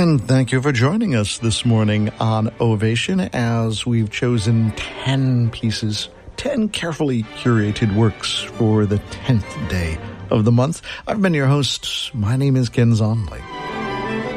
And thank you for joining us this morning on Ovation as we've chosen 10 pieces, 10 carefully curated works for the 10th day of the month. I've been your host. My name is Ken Zonley.